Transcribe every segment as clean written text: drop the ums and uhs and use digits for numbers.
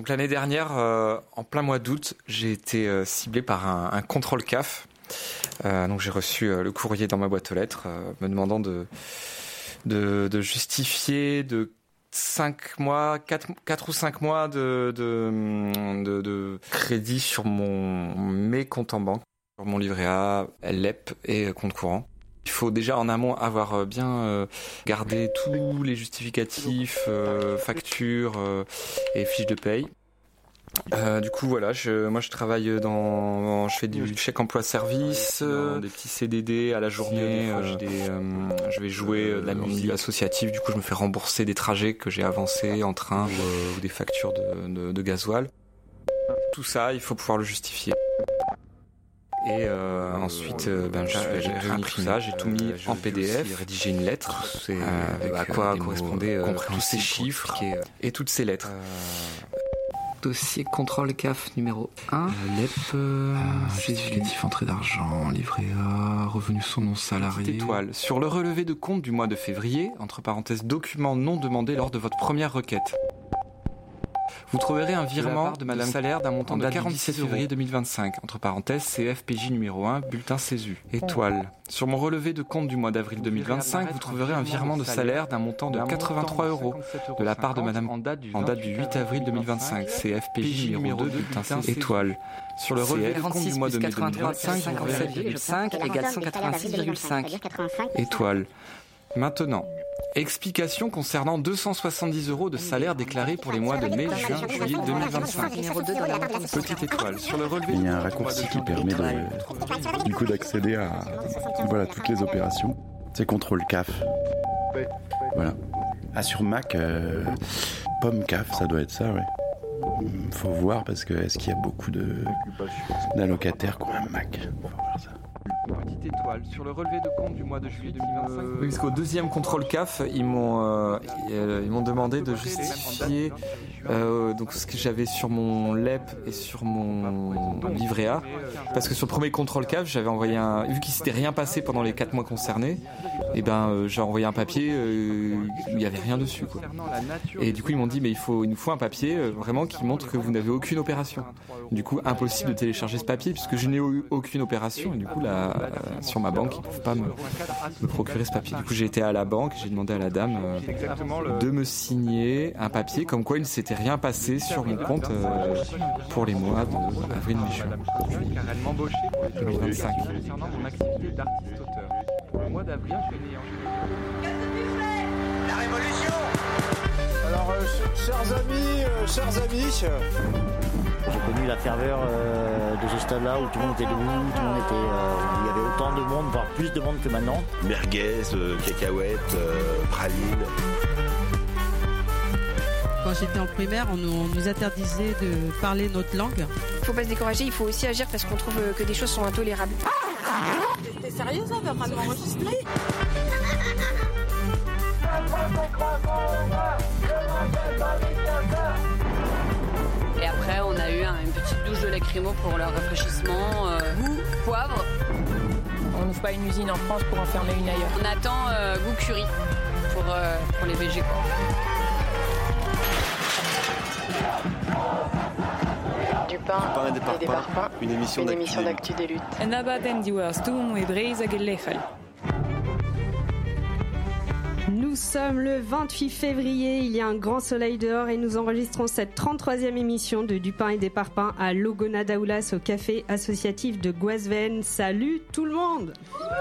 l'année dernière, en plein mois d'août, j'ai été ciblé par un contrôle CAF. Donc j'ai reçu le courrier dans ma boîte aux lettres me demandant de justifier de 4 ou 5 mois de crédit sur mes comptes en banque, sur mon livret A, LEP et compte courant. Il faut déjà en amont avoir bien gardé tous les justificatifs, factures et fiches de paye. Du coup voilà, moi je travaille je fais du chèque emploi service, des petits CDD à la journée, je vais jouer de la musique associative, du coup je me fais rembourser des trajets que j'ai avancés en train ou des factures de gasoil. Tout ça, il faut pouvoir le justifier. Et ensuite, j'ai réuni tout ça, j'ai tout mis en PDF, j'ai rédigé une lettre avec à quoi correspondaient tous ces chiffres et toutes ces lettres. Dossier contrôle CAF numéro 1. LEP, justificatif entrée d'argent, livret A, revenu son nom salarié. Étoile. Sur le relevé de compte du mois de février, entre parenthèses, document non demandé lors de votre première requête. Vous trouverez un virement de Madame Salaire d'un montant de 47 février 2025, entre parenthèses, CFPJ numéro 1, bulletin CESU. Étoile. Sur mon relevé de compte du mois d'avril 2025, vous trouverez un virement de salaire d'un montant de 83 € de la part de Madame en date du 8 avril 2025, CFPJ numéro 2, bulletin CESU. Étoile. Sur le relevé de compte du mois de mai 2025, 57,5 égale 186,5. Étoile. Maintenant, explication concernant 270 € de salaire déclaré pour les mois de mai, juin, juillet 2025. Petite étoile. Sur le relevé. Il y a un raccourci qui permet d'accéder à toutes les opérations. C'est contrôle CAF. Voilà. Ah, sur Mac, pomme CAF, ça doit être ça, ouais. Faut voir parce que est-ce qu'il y a beaucoup d'allocataires qui ont un Mac. Faut voir ça. Petite étoile. Sur le relevé de compte du mois de juillet 2025. Oui, parce qu'au deuxième contrôle CAF, ils m'ont demandé de justifier donc ce que j'avais sur mon LEP et sur mon livret A. Parce que sur le premier contrôle CAF, j'avais envoyé vu qu'il s'était rien passé pendant les 4 mois concernés, et j'ai envoyé un papier où il n'y avait rien dessus, quoi. Et du coup, ils m'ont dit, mais il nous faut un papier vraiment qui montre que vous n'avez aucune opération. Du coup, impossible de télécharger ce papier puisque je n'ai eu aucune opération. Et du coup, sur ma banque, ils ne peuvent pas me procurer ce papier. Du coup, j'ai été à la banque, j'ai demandé à la dame de me signer un papier comme quoi il ne s'était rien passé sur mon compte pour les mois d'avril, mai, juin 2025. Concernant mon activité d'artiste-auteur. Pour le mois d'avril, je suis La révolution. Alors, chers amis, j'ai connu la ferveur de ce stade-là où tout le monde était debout, il y avait autant de monde, voire plus de monde que maintenant. Merguez, cacahuètes, pralines. Quand j'étais en primaire, on nous interdisait de parler notre langue. Il faut pas se décourager, il faut aussi agir parce qu'on trouve que des choses sont intolérables. T'es sérieux ça? T'es en train de m'enregistrer? Et après, on a eu une petite douche de lacrymo pour leur rafraîchissement. Goût, poivre. On n'ouvre pas une usine en France pour en fermer une ailleurs. On attend goût curry pour les VG, quoi. Du pain et des parpaings, une émission d'actu des luttes. Nous sommes le 28 février, il y a un grand soleil dehors et nous enregistrons cette 33e émission de Du pain et des parpaings à Logona Daoulas au café associatif de Goisven. Salut tout le monde!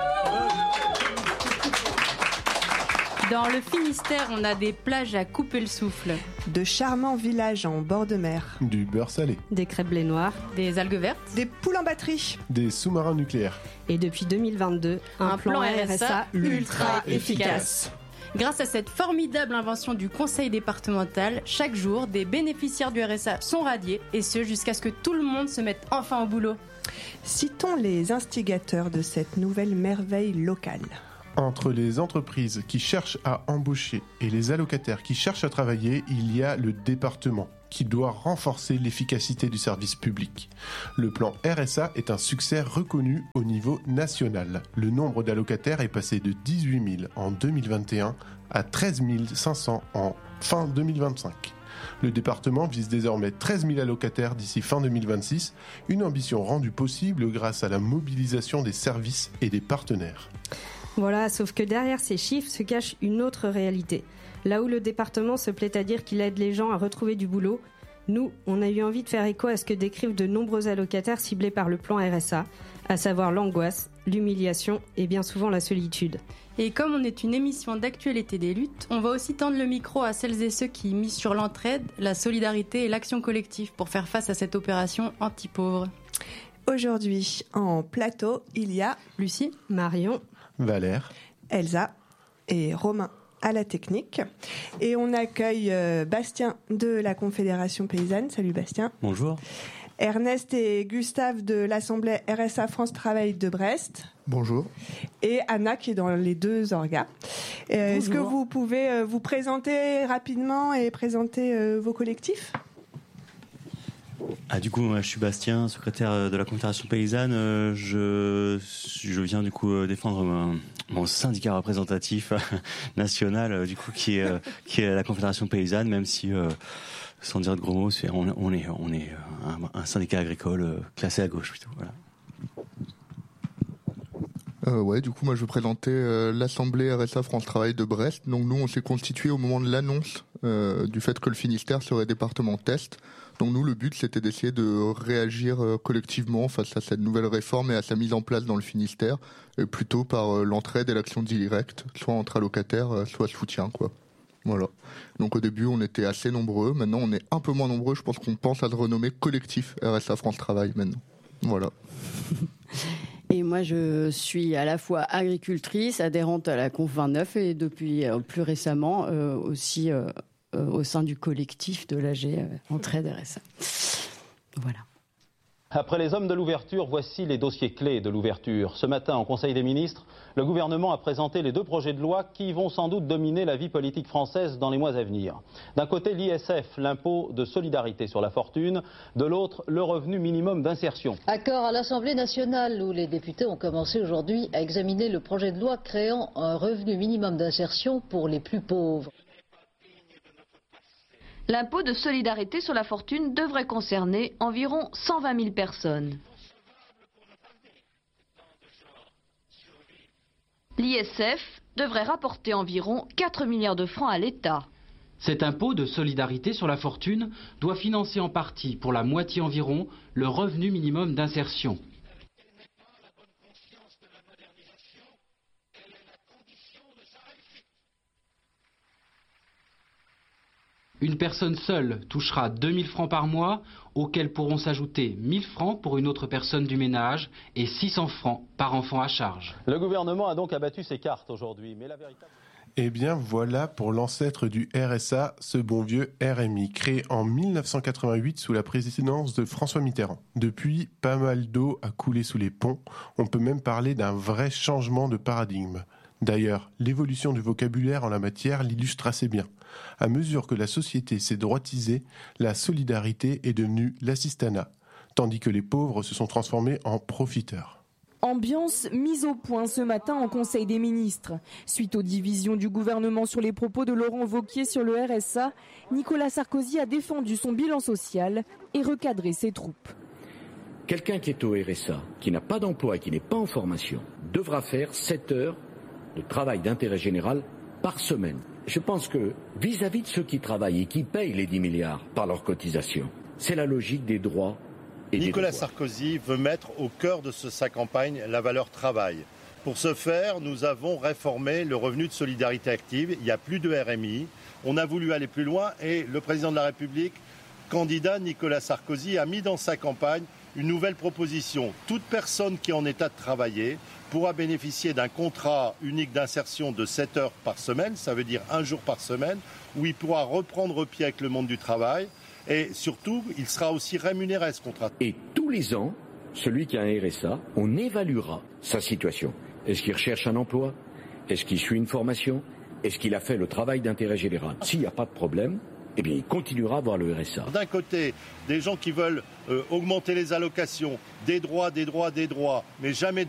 Dans le Finistère, on a des plages à couper le souffle. De charmants villages en bord de mer. Du beurre salé. Des crêpes blé noir. Des algues vertes. Des poules en batterie. Des sous-marins nucléaires. Et depuis 2022, un plan RSA ultra efficace. Grâce à cette formidable invention du conseil départemental, chaque jour, des bénéficiaires du RSA sont radiés, et ce jusqu'à ce que tout le monde se mette enfin au boulot. Citons les instigateurs de cette nouvelle merveille locale. Entre les entreprises qui cherchent à embaucher et les allocataires qui cherchent à travailler, il y a le département qui doit renforcer l'efficacité du service public. Le plan RSA est un succès reconnu au niveau national. Le nombre d'allocataires est passé de 18 000 en 2021 à 13 500 en fin 2025. Le département vise désormais 13 000 allocataires d'ici fin 2026, une ambition rendue possible grâce à la mobilisation des services et des partenaires. Voilà, sauf que derrière ces chiffres se cache une autre réalité. Là où le département se plaît à dire qu'il aide les gens à retrouver du boulot, nous, on a eu envie de faire écho à ce que décrivent de nombreux allocataires ciblés par le plan RSA, à savoir l'angoisse, l'humiliation et bien souvent la solitude. Et comme on est une émission d'actualité des luttes, on va aussi tendre le micro à celles et ceux qui misent sur l'entraide, la solidarité et l'action collective pour faire face à cette opération anti-pauvres. Aujourd'hui, en plateau, il y a Lucie, Marion, Valère, Elsa et Romain à la technique. Et on accueille Bastien de la Confédération Paysanne. Salut Bastien. Bonjour. Ernest et Gustave de l'Assemblée RSA France Travail de Brest. Bonjour. Et Anna qui est dans les deux orgas. Est-ce que vous pouvez vous présenter rapidement et présenter vos collectifs ? Du coup, je suis Bastien, secrétaire de la Confédération Paysanne. Je viens du coup défendre mon syndicat représentatif national, du coup qui est la Confédération Paysanne, même si sans dire de gros mots, on est un syndicat agricole classé à gauche plutôt. Voilà. Du coup, moi, je vais présenter l'Assemblée RSA France Travail de Brest. Donc, nous, on s'est constitué au moment de l'annonce du fait que le Finistère serait département test. Donc, nous, le but, c'était d'essayer de réagir collectivement face à cette nouvelle réforme et à sa mise en place dans le Finistère, et plutôt par l'entraide et l'action directe, soit entre allocataires, soit soutien, quoi. Voilà. Donc, au début, on était assez nombreux. Maintenant, on est un peu moins nombreux. Je pense qu'on pense à se renommer collectif RSA France Travail maintenant. Voilà. Et moi, je suis à la fois agricultrice, adhérente à la Conf 29 et depuis plus récemment aussi au sein du collectif de l'AG Entraide RSA. Voilà. Après les hommes de l'ouverture, voici les dossiers clés de l'ouverture. Ce matin, en Conseil des ministres, le gouvernement a présenté les 2 projets de loi qui vont sans doute dominer la vie politique française dans les mois à venir. D'un côté, l'ISF, l'impôt de solidarité sur la fortune, de l'autre, le revenu minimum d'insertion. Accord à l'Assemblée nationale où les députés ont commencé aujourd'hui à examiner le projet de loi créant un revenu minimum d'insertion pour les plus pauvres. L'impôt de solidarité sur la fortune devrait concerner environ 120 000 personnes. L'ISF devrait rapporter environ 4 milliards de francs à l'État. Cet impôt de solidarité sur la fortune doit financer en partie, pour la moitié environ, le revenu minimum d'insertion. Une personne seule touchera 2 000 francs par mois, auxquels pourront s'ajouter 1 000 francs pour une autre personne du ménage et 600 francs par enfant à charge. Le gouvernement a donc abattu ses cartes aujourd'hui, mais la véritable... Eh bien voilà pour l'ancêtre du RSA, ce bon vieux RMI, créé en 1988 sous la présidence de François Mitterrand. Depuis, pas mal d'eau a coulé sous les ponts, on peut même parler d'un vrai changement de paradigme. D'ailleurs, l'évolution du vocabulaire en la matière l'illustre assez bien. À mesure que la société s'est droitisée, la solidarité est devenue l'assistanat, tandis que les pauvres se sont transformés en profiteurs. Ambiance mise au point ce matin en Conseil des ministres. Suite aux divisions du gouvernement sur les propos de Laurent Wauquiez sur le RSA, Nicolas Sarkozy a défendu son bilan social et recadré ses troupes. Quelqu'un qui est au RSA, qui n'a pas d'emploi et qui n'est pas en formation, devra faire 7 heures de travail d'intérêt général par semaine. Je pense que vis-à-vis de ceux qui travaillent et qui payent les 10 milliards par leurs cotisations, c'est la logique des droits et Nicolas des devoirs. Sarkozy veut mettre au cœur de sa campagne la valeur travail. Pour ce faire, nous avons réformé le revenu de solidarité active. Il n'y a plus de RMI. On a voulu aller plus loin et le président de la République, candidat Nicolas Sarkozy, a mis dans sa campagne une nouvelle proposition. Toute personne qui est en état de travailler pourra bénéficier d'un contrat unique d'insertion de 7 heures par semaine, ça veut dire 1 jour par semaine, où il pourra reprendre pied avec le monde du travail et surtout, il sera aussi rémunéré à ce contrat. Et tous les ans, celui qui a un RSA, on évaluera sa situation. Est-ce qu'il recherche un emploi? Est-ce qu'il suit une formation? Est-ce qu'il a fait le travail d'intérêt général? S'il n'y a pas de problème, eh bien, il continuera à avoir le RSA. D'un côté, des gens qui veulent augmenter les allocations, des droits, mais jamais